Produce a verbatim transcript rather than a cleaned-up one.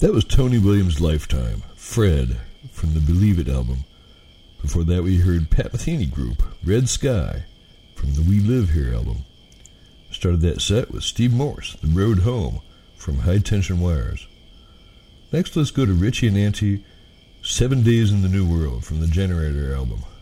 That was Tony Williams' Lifetime, Fred, from the Believe It album. Before that we heard Pat Metheny Group, Red Sky, from the We Live Here album. Started that set with Steve Morse, The Road Home, from High Tension Wires. Next let's go to Richie and Auntie, Seven Days in the New World, from the Generator album.